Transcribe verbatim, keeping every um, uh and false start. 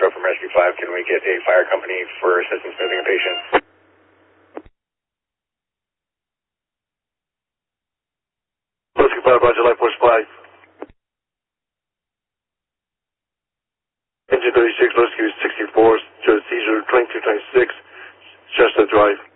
Foxtrot from Rescue five. Can we get a fire company for assistance moving a patient? Rescue five, Roger, Life Force five. Engine thirty-six, Rescue sixty-four, seizure twenty-two twenty-six, Chestnut Drive.